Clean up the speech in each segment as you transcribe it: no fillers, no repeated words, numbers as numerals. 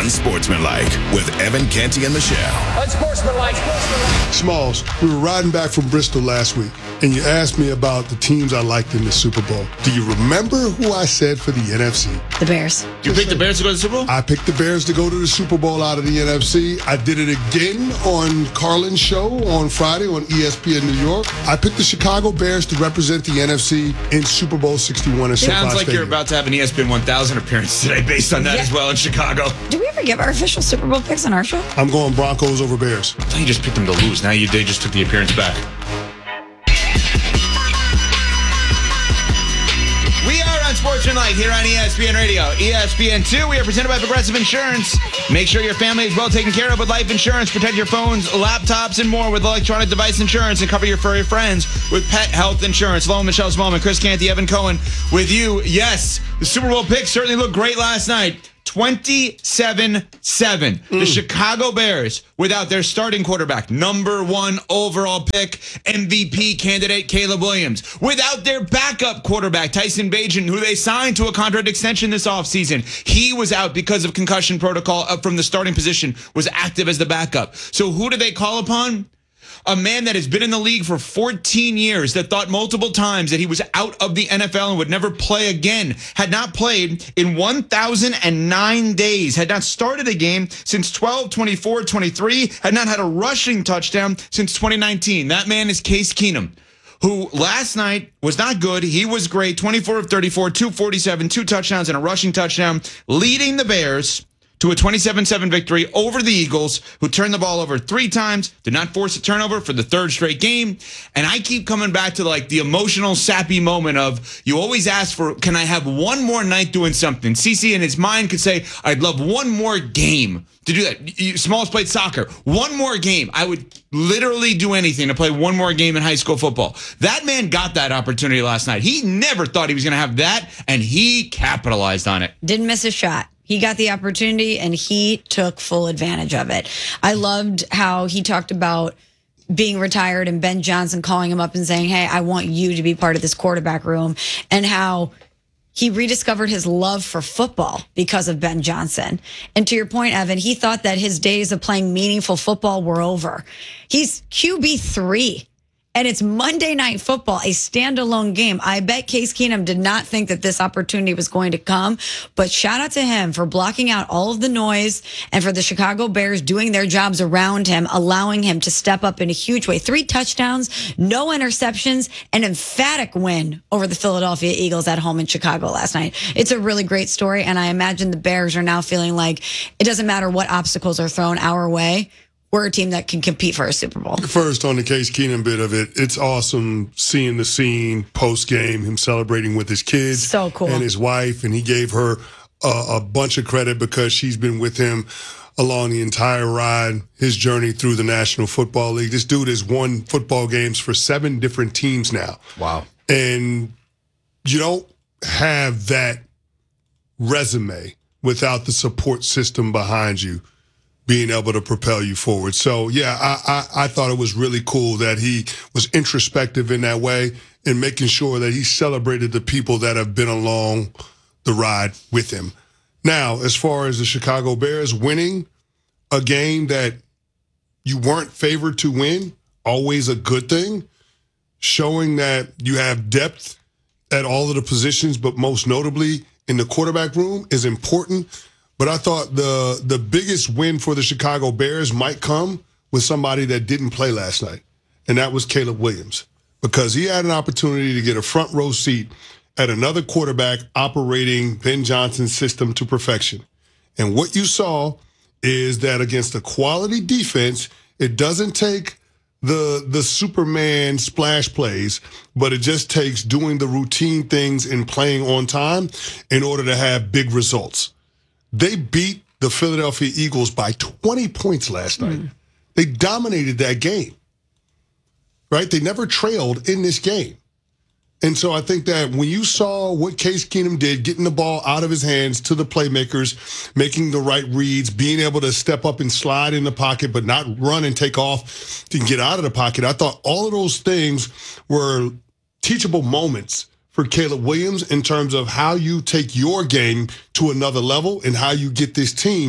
Unsportsmanlike with Evan Canty and Michelle. Unsportsmanlike. Smalls, we were riding back from Bristol last week, and you asked me about the teams I liked in the Super Bowl. Do you remember who I said for the NFC? The Bears. You picked the Bears to go to the Super Bowl? I picked the Bears to go to the Super Bowl out of the NFC. I did it again on Carlin's show on Friday on ESPN New York. I picked the Chicago Bears to represent the NFC in Super Bowl 61 in SoFi Sounds like Stadium. you're about to have an ESPN 1000 appearance today based on that as well in Chicago. Do we ever give our official Super Bowl picks on our show? I'm going Broncos over Bears. I thought you just picked them to lose. Now they just took the appearance back. We are Unsportsmanlike here on ESPN Radio. ESPN2, we are presented by Progressive Insurance. Make sure your family is well taken care of with life insurance. Protect your phones, laptops, and more with electronic device insurance, and cover your furry friends with pet health insurance. Hello, Michelle Smallman, Chris Canty, Evan Cohen with you. Yes, the Super Bowl picks certainly looked great last night. 27-7. The Chicago Bears, without their starting quarterback, number one overall pick, MVP candidate Caleb Williams. Without their backup quarterback, Tyson Bagent, who they signed to a contract extension this offseason. He was out because of concussion protocol from the starting position, was active as the backup. So who do they call upon? A man that has been in the league for 14 years, that thought multiple times that he was out of the NFL and would never play again, had not played in 1,009 days, had not started a game since 12/24/23, had not had a rushing touchdown since 2019. That man is Case Keenum, who last night was not good. He was great, 24 of 34, 247, 2 touchdowns and a rushing touchdown, leading the Bears to a 27-7 victory over the Eagles, who turned the ball over 3 times, did not force a turnover for the 3rd straight game. And I keep coming back to like the emotional, sappy moment of, you always ask for, can I have one more night doing something? CeCe in his mind could say, I'd love one more game to do that. Smalls played soccer. One more game. I would literally do anything to play one more game in high school football. That man got that opportunity last night. He never thought he was going to have that, and he capitalized on it. Didn't miss a shot. He got the opportunity, and he took full advantage of it. I loved how he talked about being retired and Ben Johnson calling him up and saying, hey, I want you to be part of this quarterback room, and how he rediscovered his love for football because of Ben Johnson. And to your point, Evan, he thought that his days of playing meaningful football were over. He's QB3. And it's Monday Night Football, a standalone game. I bet Case Keenum did not think that this opportunity was going to come, but shout out to him for blocking out all of the noise and for the Chicago Bears doing their jobs around him, allowing him to step up in a huge way. 3 touchdowns, no interceptions, an emphatic win over the Philadelphia Eagles at home in Chicago last night. It's a really great story, and I imagine the Bears are now feeling like it doesn't matter what obstacles are thrown our way. We're a team that can compete for a Super Bowl. First, on the Case Keenum bit of it, it's awesome seeing the scene post-game, him celebrating with his kids so cool. and his wife, and he gave her a bunch of credit because she's been with him along the entire ride, his journey through the National Football League. This dude has won football games for 7 different teams now. Wow. And you don't have that resume without the support system behind you being able to propel you forward. So, yeah, I thought it was really cool that he was introspective in that way and making sure that he celebrated the people that have been along the ride with him. Now, as far as the Chicago Bears winning a game that you weren't favored to win, always a good thing, showing that you have depth at all of the positions, but most notably in the quarterback room is important. But I thought the biggest win for the Chicago Bears might come with somebody that didn't play last night, and that was Caleb Williams, because he had an opportunity to get a front row seat at another quarterback operating Ben Johnson's system to perfection. And what you saw is that against a quality defense, it doesn't take the Superman splash plays, but it just takes doing the routine things and playing on time in order to have big results. They beat the Philadelphia Eagles by 20 points last night. They dominated that game, right? They never trailed in this game. And so I think that when you saw what Case Keenum did, getting the ball out of his hands to the playmakers, making the right reads, being able to step up and slide in the pocket, but not run and take off to get out of the pocket, I thought all of those things were teachable moments for Caleb Williams in terms of how you take your game to another level and how you get this team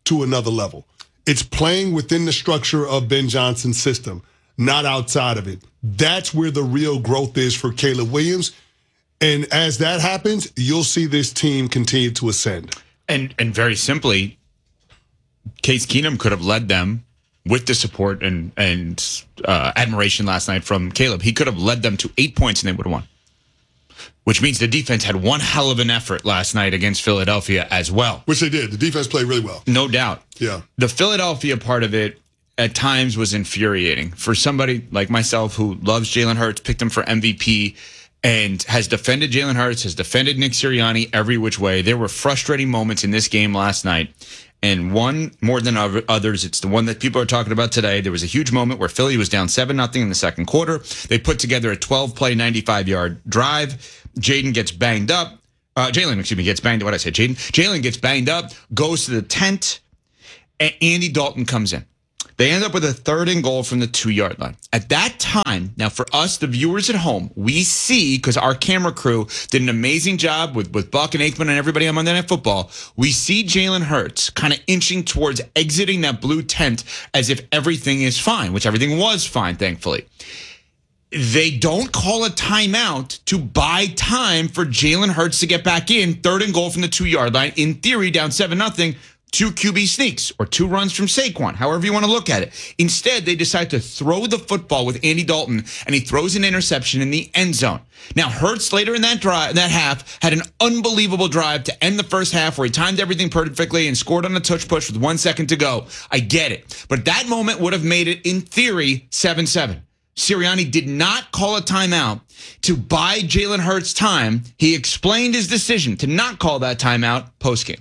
to another level. It's playing within the structure of Ben Johnson's system, not outside of it. That's where the real growth is for Caleb Williams. And as that happens, you'll see this team continue to ascend. And very simply, Case Keenum could have led them with the support and admiration last night from Caleb. He could have led them to 8 points and they would have won. Which means the defense had one hell of an effort last night against Philadelphia as well. Which they did. The defense played really well. No doubt. Yeah. The Philadelphia part of it at times was infuriating. For somebody like myself who loves Jalen Hurts, picked him for MVP, and has defended Jalen Hurts, has defended Nick Sirianni every which way. There were frustrating moments in this game last night. And one more than others, it's the one that people are talking about today. There was a huge moment where Philly was down 7-0 in the second quarter. They put together a 12-play, 95-yard drive. Jalen gets banged up. Jalen gets banged up. What did I say? Jalen gets banged up, goes to the tent, and Andy Dalton comes in. They end up with a 3rd and goal from the 2-yard line. At that time, now for us, the viewers at home, we see, because our camera crew did an amazing job with Buck and Aikman and everybody on Monday Night Football, we see Jalen Hurts kind of inching towards exiting that blue tent as if everything is fine, which everything was fine, thankfully. They don't call a timeout to buy time for Jalen Hurts to get back in, 3rd and goal from the 2-yard line, in theory down 7-0, 2 QB sneaks or 2 runs from Saquon, however you want to look at it. Instead, they decide to throw the football with Andy Dalton, and he throws an interception in the end zone. Now, Hurts later in that half had an unbelievable drive to end the first half where he timed everything perfectly and scored on a touch push with 1 second to go. I get it. But that moment would have made it, in theory, 7-7. Sirianni did not call a timeout to buy Jalen Hurts time. He explained his decision to not call that timeout postgame.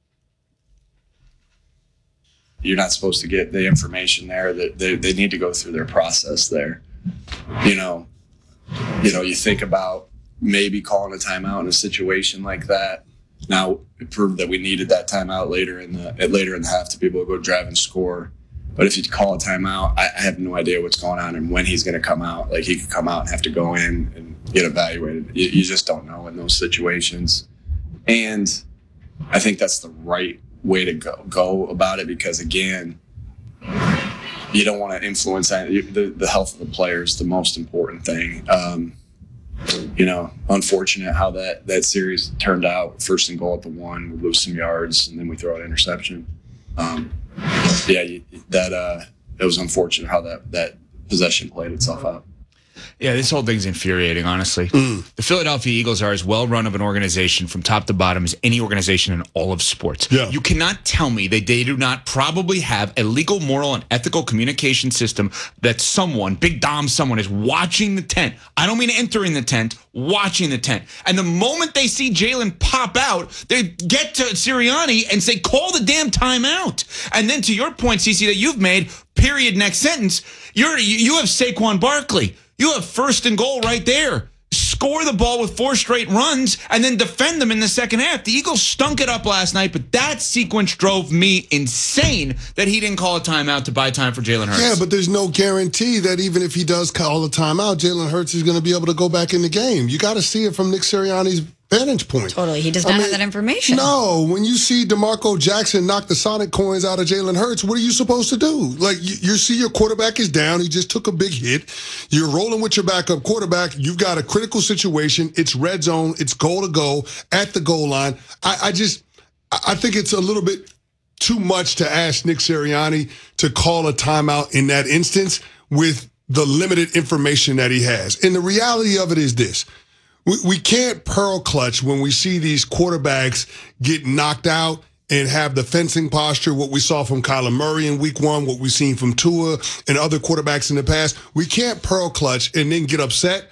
You're not supposed to get the information there. That they need to go through their process there. You know, you think about maybe calling a timeout in a situation like that. Now it proved that we needed that timeout later in the half to be able to go drive and score. But if you call a timeout, I have no idea what's going on and when he's going to come out. Like, he could come out and have to go in and get evaluated. You just don't know in those situations. And I think that's the right way to go about it, because again, you don't want to influence the health of the players, the most important thing. Unfortunate how that series turned out. 1st and goal at the 1, we lose some yards, and then we throw an interception. That was unfortunate how that possession played itself out. Yeah, this whole thing's infuriating, honestly. The Philadelphia Eagles are as well-run of an organization from top to bottom as any organization in all of sports. Yeah. You cannot tell me that they do not probably have a legal, moral, and ethical communication system that someone, Big Dom someone, is watching the tent. I don't mean entering the tent, watching the tent. And the moment they see Jalen pop out, they get to Sirianni and say, call the damn timeout. And then to your point, CC, that you've made, period, next sentence, you have Saquon Barkley. You have 1st and goal right there. Score the ball with 4 straight runs and then defend them in the second half. The Eagles stunk it up last night, but that sequence drove me insane that he didn't call a timeout to buy time for Jalen Hurts. Yeah, but there's no guarantee that even if he does call a timeout, Jalen Hurts is going to be able to go back in the game. You got to see it from Nick Sirianni's vantage point. Totally. He does not have that information. No. When you see DeMarco Jackson knock the Sonic coins out of Jalen Hurts, what are you supposed to do? Like, you see your quarterback is down. He just took a big hit. You're rolling with your backup quarterback. You've got a critical situation. It's red zone. It's goal to go at the goal line. I think it's a little bit too much to ask Nick Sirianni to call a timeout in that instance with the limited information that he has. And the reality of it is this. We can't pearl clutch when we see these quarterbacks get knocked out and have the fencing posture, what we saw from Kyler Murray in week 1, what we've seen from Tua and other quarterbacks in the past. We can't pearl clutch and then get upset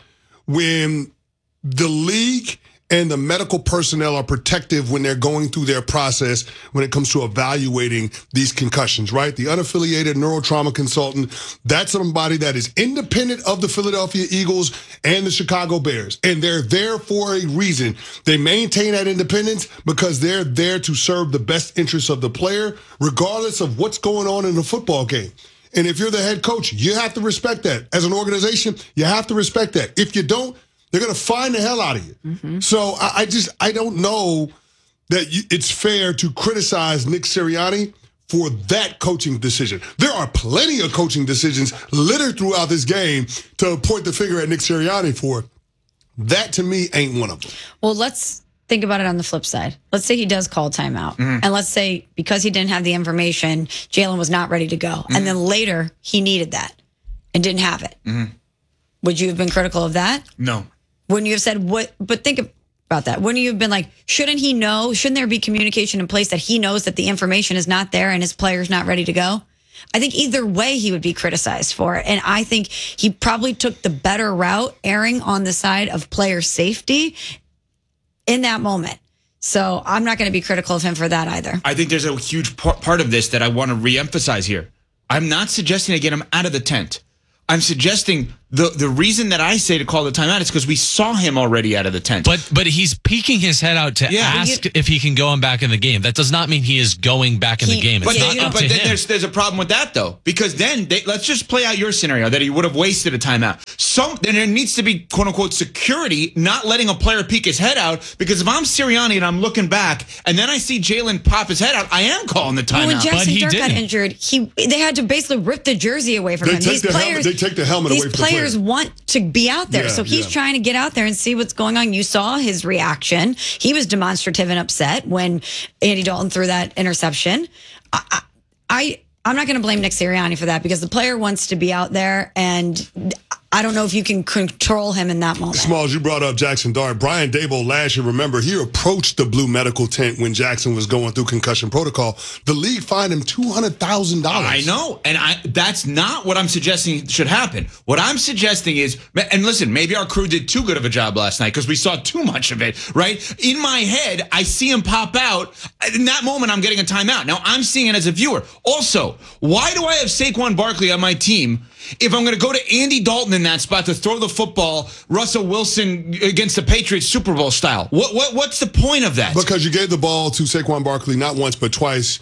when the league and the medical personnel are protective when they're going through their process when it comes to evaluating these concussions, right? The unaffiliated neurotrauma consultant, that's somebody that is independent of the Philadelphia Eagles and the Chicago Bears. And they're there for a reason. They maintain that independence because they're there to serve the best interests of the player, regardless of what's going on in the football game. And if you're the head coach, you have to respect that. As an organization, you have to respect that. If you don't, they're going to find the hell out of you. Mm-hmm. So I don't know that it's fair to criticize Nick Sirianni for that coaching decision. There are plenty of coaching decisions littered throughout this game to point the finger at Nick Sirianni for. That, to me, ain't one of them. Well, let's think about it on the flip side. Let's say he does call timeout. And let's say because he didn't have the information, Jalen was not ready to go. And then later, he needed that and didn't have it. Would you have been critical of that? No. Wouldn't you have said, what? But think about that. Wouldn't you have been like, shouldn't he know? Shouldn't there be communication in place that he knows that the information is not there and his player's not ready to go? I think either way he would be criticized for it. And I think he probably took the better route, erring on the side of player safety in that moment. So I'm not going to be critical of him for that either. I think there's a huge part of this that I want to reemphasize here. I'm not suggesting to get him out of the tent. I'm suggesting the reason that I say to call the timeout is because we saw him already out of the tent. But he's peeking his head out to ask if he can go back in the game. That does not mean he is going back in the game. It's not up to him. But there's a problem with that, though, because then let's just play out your scenario that he would have wasted a timeout. Then there needs to be, quote unquote, security, not letting a player peek his head out. Because if I'm Sirianni and I'm looking back and then I see Jalen pop his head out, I am calling the timeout. When Jackson Dart got injured, they had to basically rip the jersey away from him. They take the helmet away from the player. These players want to be out there. So he's trying to get out there and see what's going on. You saw his reaction. He was demonstrative and upset when Andy Dalton threw that interception. I'm not going to blame Nick Sirianni for that because the player wants to be out there, and I don't know if you can control him in that moment. Smalls, you brought up Jackson Dart. Brian Daboll last year, remember, he approached the blue medical tent when Jackson was going through concussion protocol. The league fined him $200,000. I know, and that's not what I'm suggesting should happen. What I'm suggesting is, and listen, maybe our crew did too good of a job last night because we saw too much of it, right? In my head, I see him pop out. In that moment, I'm getting a timeout. Now, I'm seeing it as a viewer. Also, why do I have Saquon Barkley on my team if I'm going to go to Andy Dalton in that spot to throw the football, Russell Wilson against the Patriots Super Bowl style? What's the point of that? Because you gave the ball to Saquon Barkley not once but twice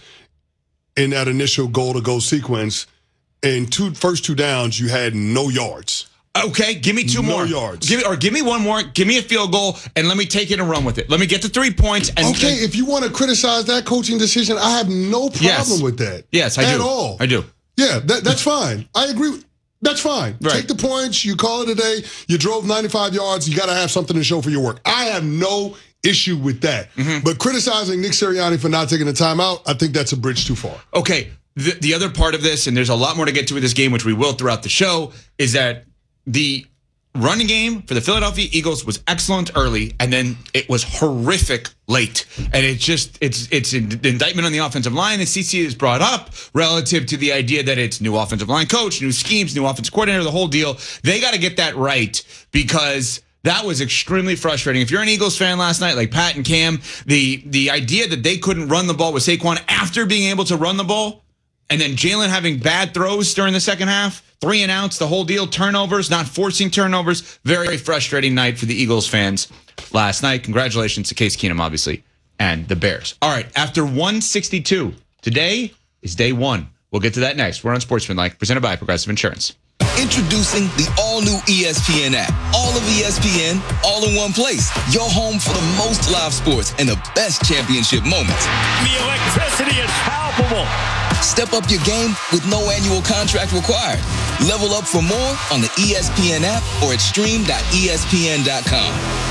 in that initial goal-to-goal sequence. In first two downs, you had no yards. Okay, give me two more. No yards. Give me one more. Give me a field goal, and let me take it and run with it. Let me get to 3 points. If you want to criticize that coaching decision, I have no problem with that. Yes, I do. At all. I do. Yeah, that's fine. I agree. That's fine. Right. Take the points. You call it a day. You drove 95 yards. You got to have something to show for your work. I have no issue with that. But criticizing Nick Sirianni for not taking a timeout, I think that's a bridge too far. Okay, the other part of this, and there's a lot more to get to with this game, which we will throughout the show, is that the running game for the Philadelphia Eagles was excellent early, and then it was horrific late. And it's an indictment on the offensive line that CC has brought up relative to the idea that it's new offensive line coach, new schemes, new offensive coordinator, the whole deal. They got to get that right because that was extremely frustrating. If you're an Eagles fan last night, like Pat and Cam, the idea that they couldn't run the ball with Saquon after being able to run the ball, and then Jalen having bad throws during the second half, 3 and outs, the whole deal, turnovers, not forcing turnovers. Very frustrating night for the Eagles fans last night. Congratulations to Case Keenum, obviously, and the Bears. All right, after 162, today is day 1. We'll get to that next. We're on Sportsmanlike, presented by Progressive Insurance. Introducing the all-new ESPN app. All of ESPN, all in one place. Your home for the most live sports and the best championship moments. The electricity is palpable. Step up your game with no annual contract required. Level up for more on the ESPN app or at stream.espn.com.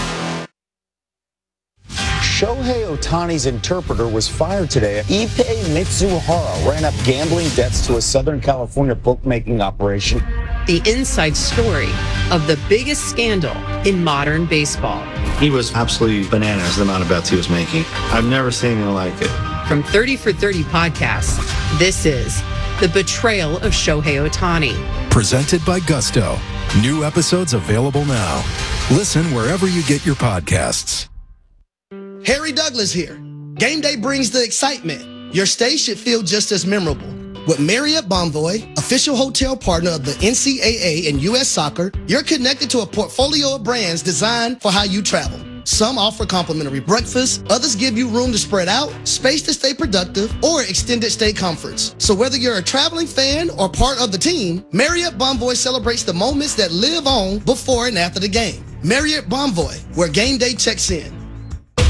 Shohei Ohtani's interpreter was fired today. Ippei Mitsuhara ran up gambling debts to a Southern California bookmaking operation. The inside story of the biggest scandal in modern baseball. He was absolutely bananas, the amount of bets he was making. I've never seen anything like it. From 30 for 30 podcasts, this is The Betrayal of Shohei Ohtani. Presented by Gusto. New episodes available now. Listen wherever you get your podcasts. Harry Douglas here. Game day brings the excitement. Your stay should feel just as memorable. With Marriott Bonvoy, official hotel partner of the NCAA and U.S. Soccer, you're connected to a portfolio of brands designed for how you travel. Some offer complimentary breakfast, others give you room to spread out, space to stay productive, or extended stay comforts. So whether you're a traveling fan or part of the team, Marriott Bonvoy celebrates the moments that live on before and after the game. Marriott Bonvoy, where game day checks in.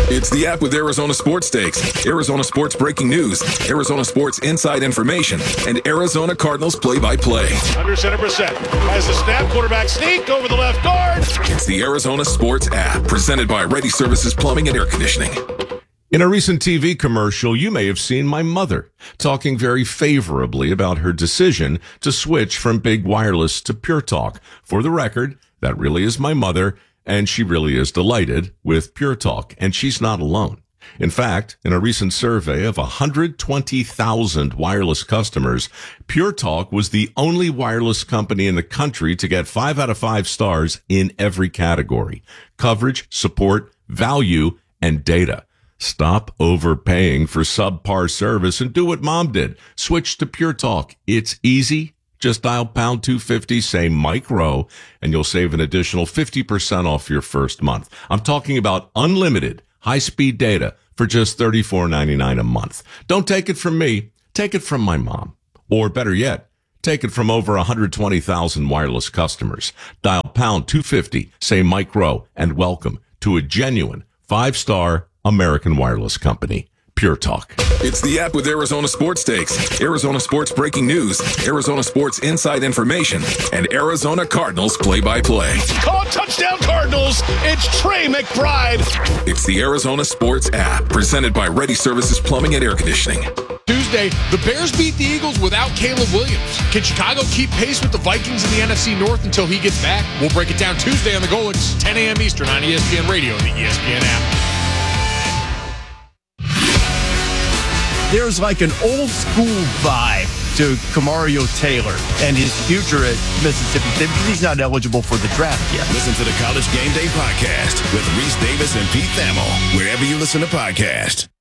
It's the app with Arizona Sports Stakes, Arizona Sports Breaking News, Arizona Sports Inside Information, and Arizona Cardinals Play-by-Play. Under center percent. Has the snap, quarterback sneak over the left guard. It's the Arizona Sports app, presented by Ready Services Plumbing and Air Conditioning. In a recent TV commercial, you may have seen my mother talking very favorably about her decision to switch from big wireless to Pure Talk. For the record, that really is my mother, and she really is delighted with Pure Talk, and she's not alone. In fact, in a recent survey of 120,000 wireless customers, Pure Talk was the only wireless company in the country to get 5 out of 5 stars in every category: coverage, support, value, and data. Stop overpaying for subpar service and do what Mom did. Switch to Pure Talk. It's easy. Just dial pound 250, say Mike Rowe, and you'll save an additional 50% off your first month. I'm talking about unlimited high-speed data for just $34.99 a month. Don't take it from me. Take it from my mom. Or better yet, take it from over 120,000 wireless customers. Dial pound 250, say Mike Rowe, and welcome to a genuine 5-star American wireless company, Pure Talk. It's the app with Arizona Sports Stakes, Arizona Sports Breaking News, Arizona Sports Inside Information, and Arizona Cardinals Play-by-Play. Call touchdown Cardinals. It's Trey McBride. It's the Arizona Sports app, presented by Ready Services Plumbing and Air Conditioning. Tuesday, the Bears beat the Eagles without Caleb Williams. Can Chicago keep pace with the Vikings in the NFC North until he gets back? We'll break it down Tuesday on the Golics, 10 a.m. Eastern on ESPN Radio and the ESPN app. There's like an old school vibe to Kamario Taylor and his future at Mississippi State because he's not eligible for the draft yet. Listen to the College Game Day podcast with Reese Davis and Pete Thamel, wherever you listen to podcasts.